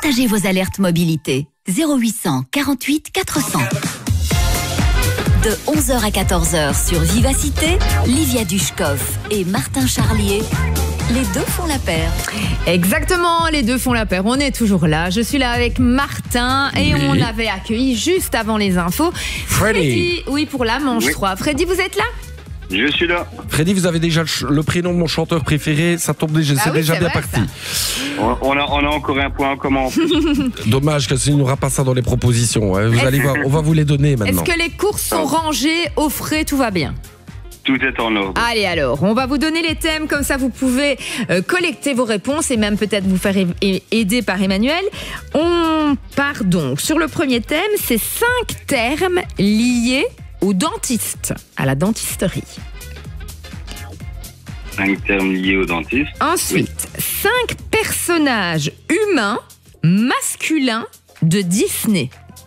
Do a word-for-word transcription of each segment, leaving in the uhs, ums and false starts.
partagez vos alertes mobilité. zéro huit cent quarante-huit quatre cents. De onze heures à quatorze heures sur Vivacité, Livia Dushkov et Martin Charlier, les deux font la paire. Exactement, les deux font la paire. On est toujours là. Je suis là avec Martin et oui. on l'avait accueilli juste avant les infos. Freddy. Freddy, oui, pour la manche Oui. trois. Freddy, vous êtes là? Je suis là. Freddy, vous avez déjà le, ch- le prénom de mon chanteur préféré, ça tombe déjà, Ah c'est oui, déjà c'est bien vrai, parti. On, on a, on a encore un point en commun en plus. Dommage que s'il n'y aura pas ça dans les propositions. hein. Vous Est-ce- allez voir, on va vous les donner Est-ce maintenant. que les courses sont rangées, au frais, tout va bien? Tout est en ordre. Allez alors, on va vous donner les thèmes, comme ça vous pouvez euh, collecter vos réponses et même peut-être vous faire a- aider par Emmanuel. On part donc sur le premier thème, c'est cinq termes liés au dentiste, à la dentisterie. Cinq termes liés au dentiste. Ensuite, cinq personnages humains masculins de Disney.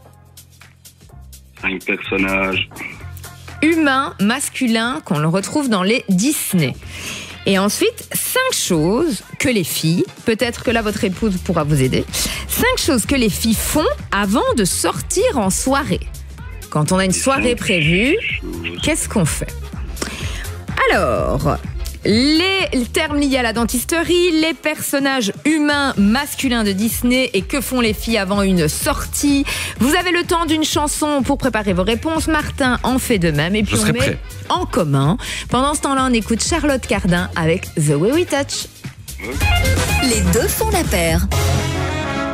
Cinq personnages. Humains masculins qu'on le retrouve dans les Disney. Et ensuite, cinq choses que les filles, peut-être que là votre épouse pourra vous aider, cinq choses que les filles font avant de sortir en soirée. Quand on a une soirée Cinq prévue, choses. qu'est-ce qu'on fait? Alors, les termes liés à la dentisterie, les personnages humains masculins de Disney et que font les filles avant une sortie. Vous avez le temps d'une chanson pour préparer vos réponses. Martin en fait de même et puis Je on serai met prêt. en commun. Pendant ce temps-là, on écoute Charlotte Cardin avec The Way We Touch. Les deux font la paire.